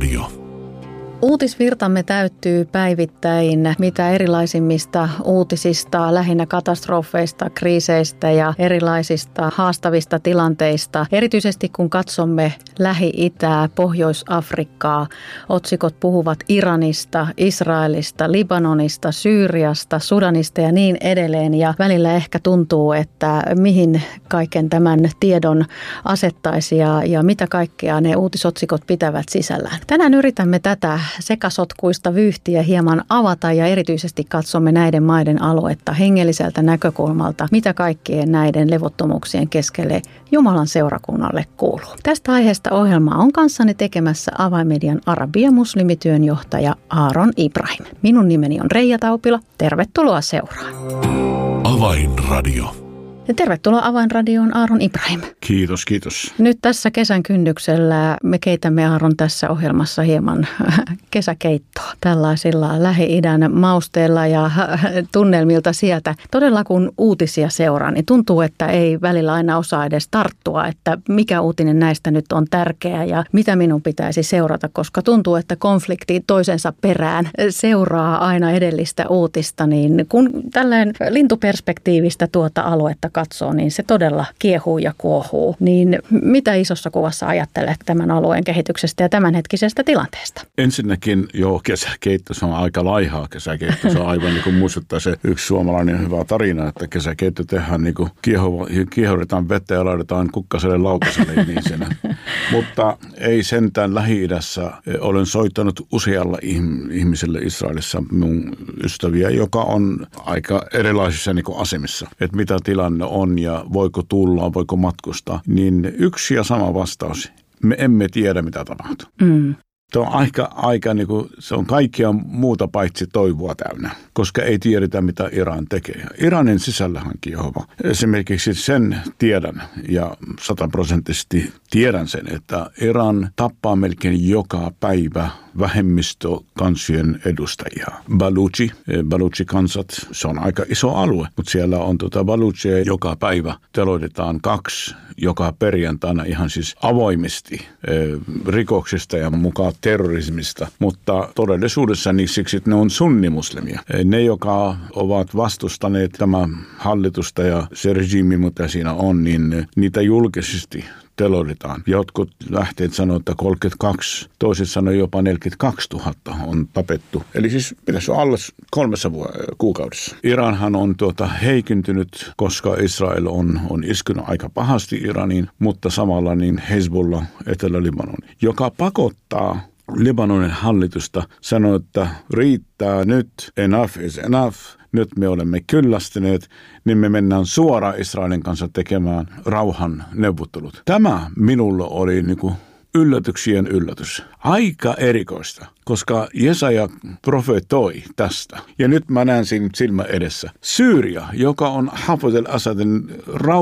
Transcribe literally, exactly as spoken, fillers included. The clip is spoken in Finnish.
Avainradio. Uutisvirtamme täyttyy päivittäin mitä erilaisimmista uutisista, lähinnä katastrofeista, kriiseistä ja erilaisista haastavista tilanteista. Erityisesti kun katsomme Lähi-Itää, Pohjois-Afrikkaa, otsikot puhuvat Iranista, Israelista, Libanonista, Syyriasta, Sudanista ja niin edelleen. Ja välillä ehkä tuntuu, että mihin kaiken tämän tiedon asettaisi ja, ja mitä kaikkea ne uutisotsikot pitävät sisällään. Tänään yritämme tätä sekasotkuista vyyhtiä hieman avata ja erityisesti katsomme näiden maiden aluetta hengelliseltä näkökulmalta, mitä kaikkien näiden levottomuuksien keskelle Jumalan seurakunnalle kuuluu. Tästä aiheesta ohjelmaa on kanssani tekemässä Avainmedian arabia-muslimityönjohtaja Aaron Ibrahim. Minun nimeni on Reija Taupila. Tervetuloa seuraan. Avainradio. Ja tervetuloa Avainradioon Aaron Ibrahim. Kiitos, kiitos. Nyt tässä kesän kynnyksellä me keitämme Aaron tässä ohjelmassa hieman kesäkeittoa tällaisilla Lähi-idän mausteilla ja tunnelmilta sieltä. Todella kun uutisia seuraa, niin tuntuu, että ei välillä aina osaa edes tarttua, että mikä uutinen näistä nyt on tärkeä ja mitä minun pitäisi seurata, koska tuntuu, että konflikti toisensa perään seuraa aina edellistä uutista, niin kun tällainen lintuperspektiivistä tuota aluetta katsoo, niin se todella kiehuu ja kuohuu. Niin mitä isossa kuvassa ajattelet tämän alueen kehityksestä ja tämänhetkisestä tilanteesta? Ensinnäkin jo kesäkeitto, se on aika laihaa kesäkeitto. Se on aivan niin kuin muistuttaa se yksi suomalainen hyvä tarina, että kesäkeitto tehdään niin kuin kiehoudetaan vettä ja laitetaan kukkaselle lautaselle. Niin sen. Mutta ei sentään Lähi-idässä. Olen soittanut usealla ihmiselle Israelissa mun ystäviä, joka on aika erilaisissa niin kuin asemissa. Että mitä tilanne on ja voiko tulla, voiko matkustaa, niin yksi ja sama vastaus. Me emme tiedä, mitä tapahtuu. Mm. Se on aika, aika niin kuin, se on kaikkia muuta paitsi toivoa täynnä, koska ei tiedetä, mitä Iran tekee. Iranin sisällähän kiehova. Esimerkiksi sen tiedän ja sataprosenttisesti tiedän sen, että Iran tappaa melkein joka päivä vähemmistökansojen edustajia. Baluchi, Baluchi-kansat, se on aika iso alue, mutta siellä on tuota Baluchia joka päivä. Teloitetaan kaksi joka perjantaina ihan siis avoimesti rikoksista ja mukaan terrorismista, mutta todellisuudessa niin siksi, että ne on sunnimuslimia. Ne, jotka ovat vastustaneet tämä hallitusta ja se regiimi, mitä siinä on, niin niitä julkisesti teloitetaan. Jotkut lähteet sanoo, että kolmekymmentäkaksi, toiset sanoo jopa neljäkymmentäkaksituhatta on tapettu. Eli siis pitäisi olla alle kolmessa vu- kuukaudessa. Iranhan on tuota heikentynyt, koska Israel on, on iskunut aika pahasti Iraniin, mutta samalla niin Hezbollah Etelä-Libanon, joka pakottaa Libanonin hallitusta sanoo, että riittää nyt, enough is enough, nyt me olemme kyllästyneet, niin me mennään suoraan Israelin kanssa tekemään rauhan neuvottelut. Tämä minulla oli niin kuin yllätyksien yllätys. Aika erikoista, koska Jesaja profetoi tästä. Ja nyt mä näen siinä silmä edessä. Syyria, joka on Hafez al-Assadin rauhan